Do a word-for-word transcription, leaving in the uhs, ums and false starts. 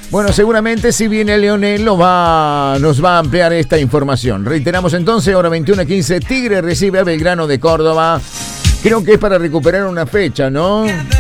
Bueno, seguramente si viene Leonel lo va, nos va a ampliar esta información. Reiteramos entonces, hora veintiuno quince, Tigre recibe a Belgrano de Córdoba. Creo que es para recuperar una fecha, ¿no?